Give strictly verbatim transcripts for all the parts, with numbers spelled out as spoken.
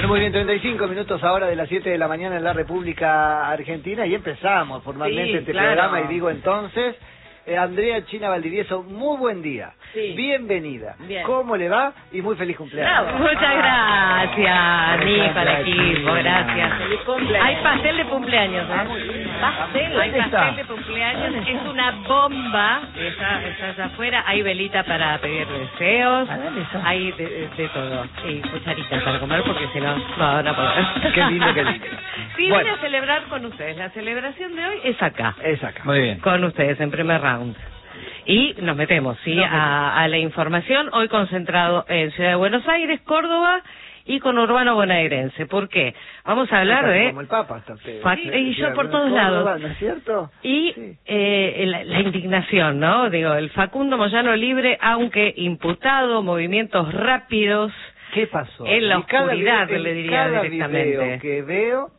muy bien, treinta y cinco minutos ahora de las siete de la mañana en la República Argentina y empezamos formalmente Sí, este claro. programa y digo entonces, eh, Andrea China Valdivieso, muy buen día, Sí. bienvenida, Bien. ¿cómo le va? Y muy feliz cumpleaños. Bravo. Muchas gracias, Nico, al equipo, gracias. Feliz cumpleaños. Hay pastel de cumpleaños, Ah, ¿eh? muy bien. Pastel, hay ¿Dónde está? pastel de cumpleaños, es una bomba, está, está allá afuera, hay velita para pedir deseos, ¿A dónde está? hay de, de, de todo, y cucharitas para comer porque si no, no van a poder. Qué lindo, qué lindo. Sí, Bueno. voy a celebrar con ustedes, la celebración de hoy es acá, Es acá. Muy bien. con ustedes en primer round. Y nos metemos, ¿sí? Nos metemos. A, a la información, hoy concentrado en Ciudad de Buenos Aires, Córdoba y con Urbano Bonaerense. ¿Por qué? Vamos a hablar Casi de... Como el Papa está usted. Fa- Sí, y yo sí, por todos Córdoba, lados. ¿no es cierto? Y Sí. eh, la, la indignación, ¿no? Digo, el Facundo Moyano libre, aunque imputado, movimientos rápidos. ¿Qué pasó? En la Y cada oscuridad, video- le en diría cada directamente. video que veo,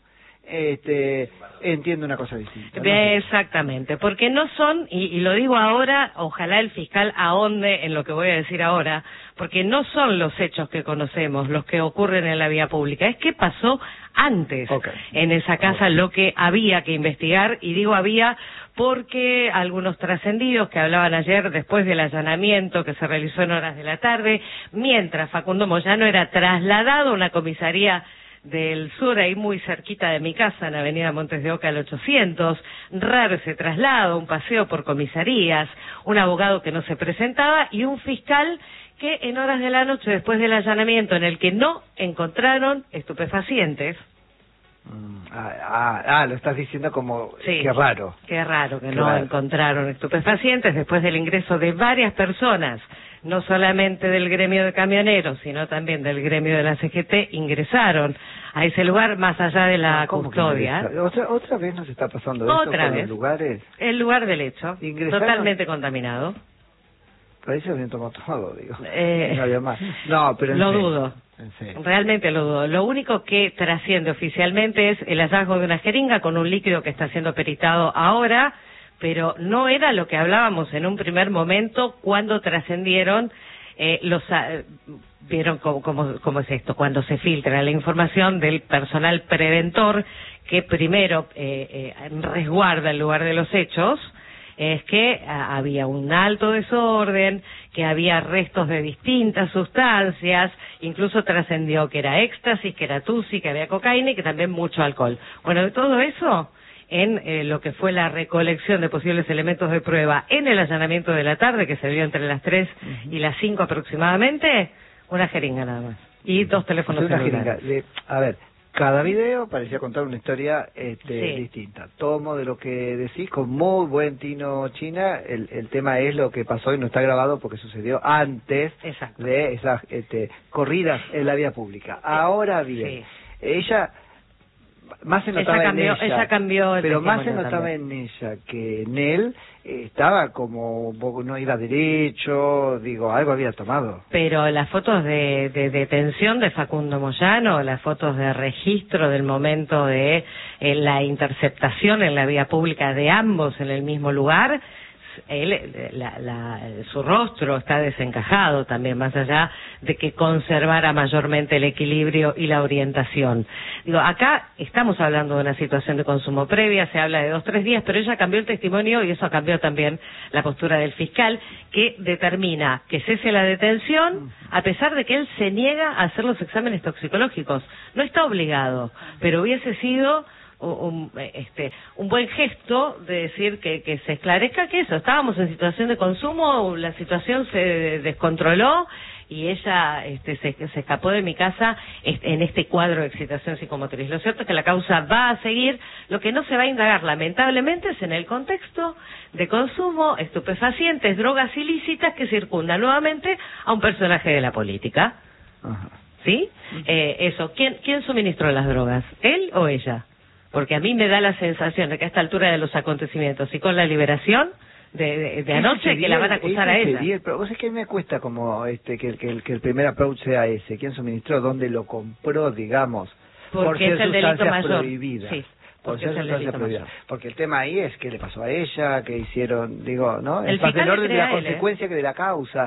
este, entiendo una cosa distinta. ¿no? Ve, Exactamente, porque no son, y, y lo digo ahora, ojalá el fiscal ahonde en lo que voy a decir ahora, porque no son los hechos que conocemos, los que ocurren en la vía pública, es qué pasó antes Okay. en esa casa, Okay. lo que había que investigar, y digo había porque algunos trascendidos que hablaban ayer después del allanamiento que se realizó en horas de la tarde, mientras Facundo Moyano era trasladado a una comisaría del sur, ahí muy cerquita de mi casa, en Avenida Montes de Oca, al ochocientos, raro ese traslado, un paseo por comisarías, un abogado que no se presentaba y un fiscal que en horas de la noche, después del allanamiento, en el que no encontraron estupefacientes. Mm, Ah, ah, ah, lo estás diciendo como, Sí. qué raro. Qué raro que no Claro. encontraron estupefacientes después del ingreso de varias personas, no solamente del gremio de camioneros, sino también del gremio de la C G T, ingresaron a ese lugar más allá de la ¿Cómo que custodia. ingresa? ¿Otra, ¿Otra vez nos está pasando esto Otra con vez. los lugares? El lugar del hecho, Ingresaron- totalmente contaminado. Por ahí se habían tomado todo, digo. Eh, no había más. No, pero en Lo serio, dudo. en serio. Realmente lo dudo. Lo único que trasciende oficialmente es el hallazgo de una jeringa con un líquido que está siendo peritado ahora, pero no era lo que hablábamos en un primer momento cuando trascendieron eh, los... ah, ¿Vieron cómo, cómo, cómo es esto? Cuando se filtra la información del personal preventor que primero eh, eh, resguarda el lugar de los hechos, es que ah, había un alto desorden, que había restos de distintas sustancias, incluso trascendió que era éxtasis, que era tusi, que había cocaína y que también mucho alcohol. Bueno, de todo eso, en eh, lo que fue la recolección de posibles elementos de prueba en el allanamiento de la tarde, que se dio entre las tres y las cinco aproximadamente, una jeringa nada más. Y dos teléfonos Una celulares. jeringa. Le- a ver, cada video parecía contar una historia este, Sí. distinta. Tomo de lo que decís con muy buen tino China. El, el tema es lo que pasó y no está grabado porque sucedió antes Exacto. de esas este, corridas en la vía pública. Ahora bien, Sí. ella más se Ella notaba cambió- en ella, ella cambió el pero más se testimonio notaba también. en ella que en él eh, estaba como un poco, no iba derecho, digo, algo había tomado. Pero las fotos de, de detención de Facundo Moyano, las fotos de registro del momento de eh, la interceptación en la vía pública de ambos en el mismo lugar, él, la, la, su rostro está desencajado también, más allá de que conservara mayormente el equilibrio y la orientación. Digo, acá estamos hablando de una situación de consumo previa, se habla de dos, tres días, pero ella cambió el testimonio y eso cambió también la postura del fiscal, que determina que cese la detención, a pesar de que él se niega a hacer los exámenes toxicológicos. No está obligado, pero hubiese sido un, este, un buen gesto de decir que, que se esclarezca que eso, estábamos en situación de consumo, la situación se descontroló y ella este, se, se escapó de mi casa este, en este cuadro de excitación psicomotriz. Lo cierto es que la causa va a seguir, lo que no se va a indagar lamentablemente es en el contexto de consumo, estupefacientes, drogas ilícitas que circundan nuevamente a un personaje de la política. Ajá. ¿Sí? Eh, eso, ¿quién, ¿quién suministró las drogas? ¿Él o ella? Porque a mí me da la sensación de que a esta altura de los acontecimientos y con la liberación de, de, de anoche, que la van a acusar a ella. Sería el, pero vos es que me cuesta como este que, el- que, el, que el primer approach sea ese. ¿Quién suministró? ¿Dónde lo compró, digamos? Porque por ser es el delito sustancias mayor. prohibidas. Sí, Por porque ser es el sustancias delito prohibidas. mayor. Porque el tema ahí es qué le pasó a ella, qué hicieron, digo, ¿no? El Es más fiscal del orden le de cree la a él, ¿eh? consecuencia que de la causa.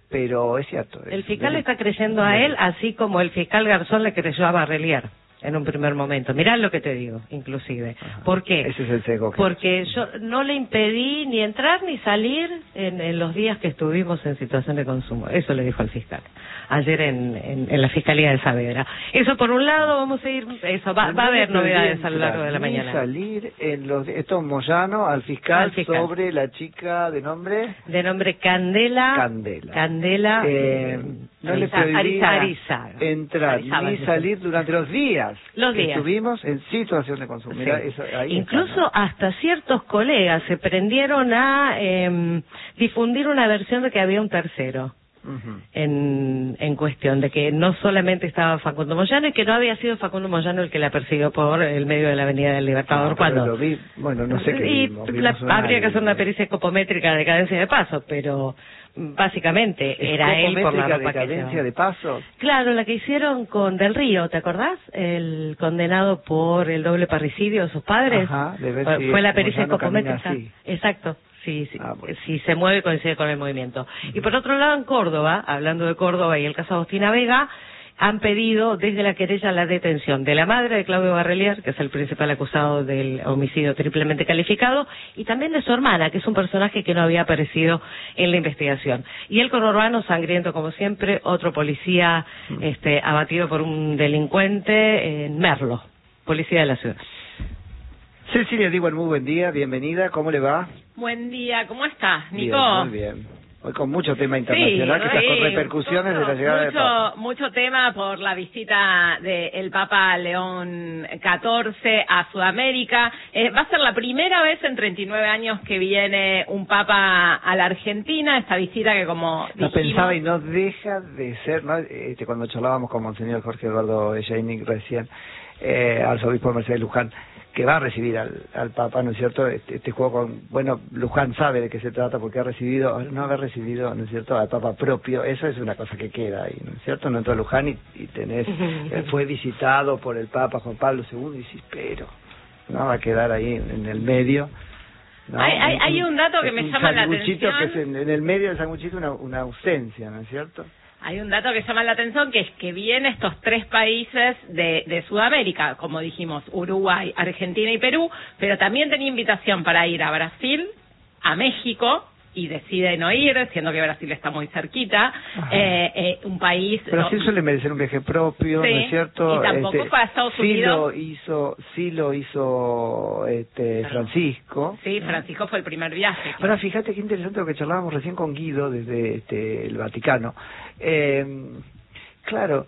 pero es cierto. El es, fiscal es, está creyendo a él, así como el fiscal Garzón le creyó a Barrelier en un primer momento. Mirá lo que te digo, inclusive. Ajá. ¿Por qué? Ese es el sesgo. Porque yo no le impedí ni entrar ni salir en, en los días que estuvimos en situación de consumo. Eso le dijo el fiscal ayer en, en, en la Fiscalía de Saavedra. Eso por un lado, vamos a ir, eso va, va a haber novedades a lo largo de la mañana. Salir en los, esto Moyano al fiscal, al fiscal sobre la chica de nombre... De nombre Candela. Candela. Candela. Eh, no le pedí entrar Arizaga, ni salir durante los días los que días. estuvimos en situación de consumo. Sí. Mirá, eso, ahí incluso está, ¿no? hasta ciertos colegas se prendieron a eh, difundir una versión de que había un tercero. Uh-huh. en, en cuestión de que no solamente estaba Facundo Moyano y que no había sido Facundo Moyano el que la persiguió por el medio de la Avenida del Libertador. No, cuando lo vi, bueno, no sé qué y vimos, la, vimos habría que hacer una pericia escopométrica de cadencia de paso, pero básicamente era él por la ropa de cadencia de paso. Claro, la que hicieron con Del Río, ¿te acordás? El condenado por el doble parricidio de sus padres. Ajá, de ver fue, si fue la pericia Moyano escopométrica. Exacto. Si, si, ah, bueno. si se mueve coincide con el movimiento. Uh-huh. Y por otro lado, en Córdoba, hablando de Córdoba y el caso Agustina Vega, han pedido desde la querella la detención de la madre de Claudio Barrelier, que es el principal acusado del homicidio triplemente calificado, y también de su hermana, que es un personaje que no había aparecido en la investigación. Y el conurbano, sangriento como siempre, otro policía uh-huh. este, abatido por un delincuente en Merlo, policía de la ciudad. Cecilia Diwan, muy buen día, bienvenida, ¿cómo le va? Buen día, ¿cómo estás, Nico? Bien, muy bien. Hoy con mucho tema internacional, sí, quizás sí, con repercusiones mucho, de la llegada mucho, del Papa. Mucho tema por la visita del Papa León catorce a Sudamérica. Eh, va a ser la primera vez en treinta y nueve años que viene un Papa a la Argentina, esta visita que como dijimos... No pensaba y no deja de ser, ¿no? Este, cuando charlábamos con Monseñor Jorge Eduardo Ejeinik recién, eh, arzobispo Mercedes Luján, que va a recibir al, al Papa, ¿no es cierto? Este, este juego con, bueno, Luján sabe de qué se trata porque ha recibido, no haber recibido, ¿no es cierto?, al Papa propio, eso es una cosa que queda ahí, ¿no es cierto? No entró Luján y, y tenés, eh, fue visitado por el Papa Juan Pablo segundo y dices, pero, no va a quedar ahí en, en el medio. ¿No? Hay, hay, hay un dato que me un llama la atención. Que es en, en el medio del sanguchito una, una ausencia, ¿no es cierto? Hay un dato que llama la atención, que es que vienen estos tres países de, de Sudamérica, como dijimos, Uruguay, Argentina y Perú, pero también tenía invitación para ir a Brasil, a México, y decide no ir, siendo que Brasil está muy cerquita, eh, eh, un país... Brasil no, suele merecer un viaje propio, sí, ¿no es cierto? Y tampoco este, para Estados sí Unidos. Lo hizo, sí lo hizo este, Francisco. Sí, Francisco fue el primer viaje. Ahora, fíjate qué interesante lo que charlábamos recién con Guido desde este, el Vaticano. Eh, claro,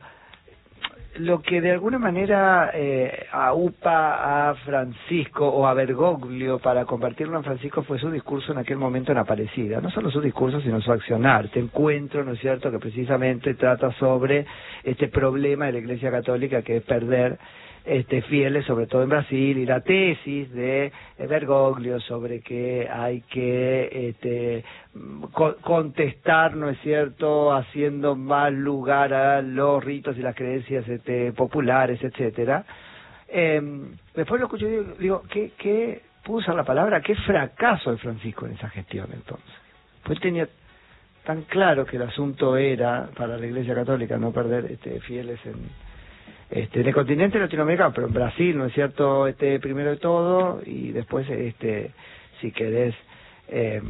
lo que de alguna manera eh, aupa a Francisco o a Bergoglio para convertirlo en Francisco fue su discurso en aquel momento en Aparecida. No solo su discurso, sino su accionar. Este encuentro, ¿no es cierto?, que precisamente trata sobre este problema de la Iglesia Católica, que es perder este fieles, sobre todo en Brasil, y la tesis de Bergoglio sobre que hay que este, co contestar, ¿no es cierto?, haciendo más lugar a los ritos y las creencias este, populares, etcétera. Eh, después lo escuché y digo, digo ¿qué, qué puedo usar la palabra? ¿Qué fracaso de Francisco en esa gestión entonces? Pues tenía tan claro que el asunto era, para la Iglesia Católica, no perder este, fieles en... Este, en el continente latinoamericano, pero en Brasil, ¿no es cierto?, este, primero de todo, y después, este, si querés, eh,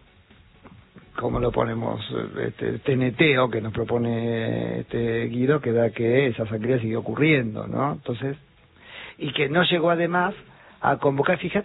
¿cómo lo ponemos? Este, T N T O que nos propone este Guido, que da que esa sangría siguió ocurriendo, ¿no? Entonces, y que no llegó además a convocar, fíjate,